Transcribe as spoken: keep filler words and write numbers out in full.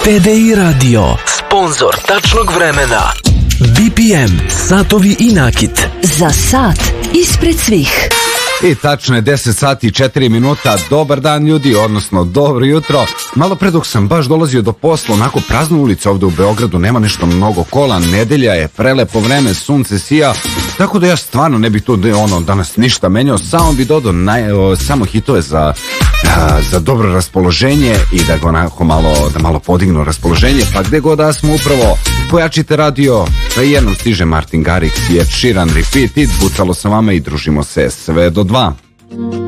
T D I Radio, sponzor tačnog vremena. B P M, satovi i nakit. Za sat ispred svih. I tačno je deset sati i četiri minuta. Dobar dan ljudi, odnosno dobro jutro. Malo pre dok sam baš dolazio do posla, onako prazna ulica ovde u Beogradu, nema nešto mnogo kola, nedelja je, prelepo vreme, sunce sija, tako da ja stvarno ne bih tu ono danas ništa menjao, samo bi dodao naj, o, samo hitove za, a, za dobro raspoloženje i da ga onako malo, da malo podignu raspoloženje, pa gde god da smo upravo pojačite radio, pa jednom stiže Martin Garrix i Ed Sheeran, Repeat It, bucalo sa vama i družimo se sve do dva.